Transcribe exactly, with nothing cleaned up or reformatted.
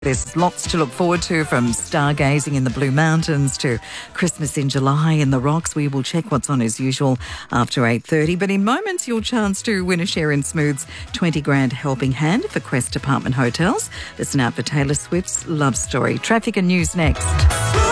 There's lots to look forward to, from stargazing in the Blue Mountains to Christmas in July in the Rocks. We will check what's on as usual after eight thirty. But in moments, your chance to win a share in Smooth's twenty grand helping hand for Quest Apartment Hotels. Listen out for Taylor Swift's Love Story. Traffic and news next.